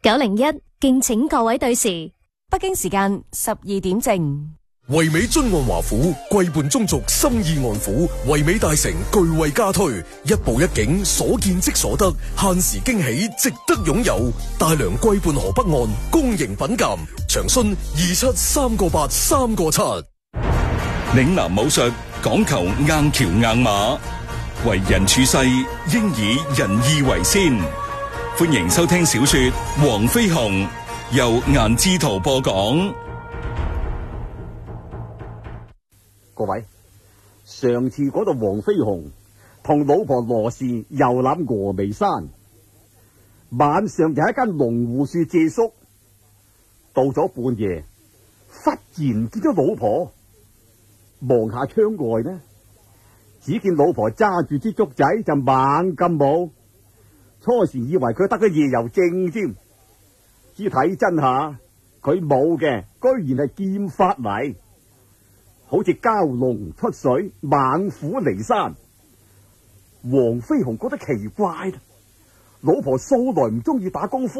901，敬請各位對時。 北京時間12點正。 唯美津岸華府，貴伴宗族，心意安撫。唯美大城巨惠加推，一步一景，所見即所得，限時驚喜，值得擁有。大良貴伴河北岸，公營品鑒，長春27398397。 嶺南武術講求硬橋硬馬，為人處世應以仁義為先。歡迎收聽小說《黃飛鴻》，由顏志圖播講。 各位，上次講到黃飛鴻同老婆羅氏遊覽峨眉山，晚上就喺一間龍湖樹借宿。到咗半夜，忽然見到老婆，望下窗外呢，只見老婆揸住支竹仔就猛咁舞。初時以為佢得咗夜遊症添，只睇真下，佢舞嘅居然係劍法嚟。好似蛟龍出水，猛虎離山。黃飛鴻覺得奇怪啦，老婆素來唔中意打功夫。